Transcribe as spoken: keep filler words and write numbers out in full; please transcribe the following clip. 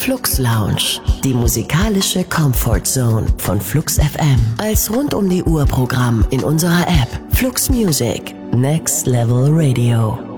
Flux Lounge, die musikalische Comfort Zone von Flux F M. Als rund um die Uhr Programm in unserer App Flux Music. Next Level Radio.